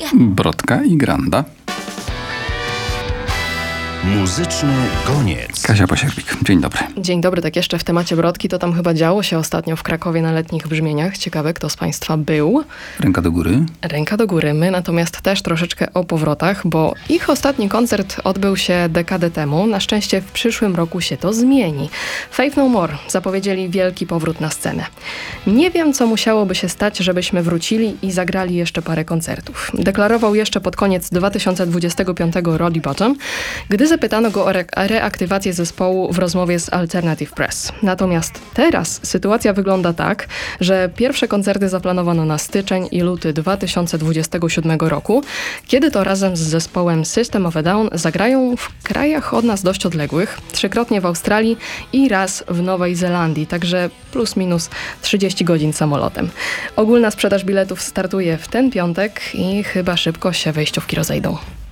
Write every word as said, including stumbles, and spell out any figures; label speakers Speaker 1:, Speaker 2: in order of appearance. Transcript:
Speaker 1: Brodka i Granda.
Speaker 2: Muzyczny koniec.
Speaker 1: Kasia Pasierbik, dzień dobry.
Speaker 3: Dzień dobry, tak jeszcze w temacie Brodki, to tam chyba działo się ostatnio w Krakowie na letnich brzmieniach. Ciekawe, kto z Państwa był.
Speaker 1: Ręka do góry.
Speaker 3: Ręka do góry. My natomiast też troszeczkę o powrotach, bo ich ostatni koncert odbył się dekadę temu. Na szczęście w przyszłym roku się to zmieni. Faith No More zapowiedzieli wielki powrót na scenę. Nie wiem, co musiałoby się stać, żebyśmy wrócili i zagrali jeszcze parę koncertów. Deklarował jeszcze pod koniec dwa tysiące dwudziestego piątego Roddy Bottum, gdy zapytano go o re- reaktywację zespołu w rozmowie z Alternative Press. Natomiast teraz sytuacja wygląda tak, że pierwsze koncerty zaplanowano na styczeń i luty dwa tysiące dwudziestego siódmego roku, kiedy to razem z zespołem System of a Down zagrają w krajach od nas dość odległych, trzykrotnie w Australii i raz w Nowej Zelandii, także plus minus trzydzieści godzin samolotem. Ogólna sprzedaż biletów startuje w ten piątek i chyba szybko się wejściówki rozejdą.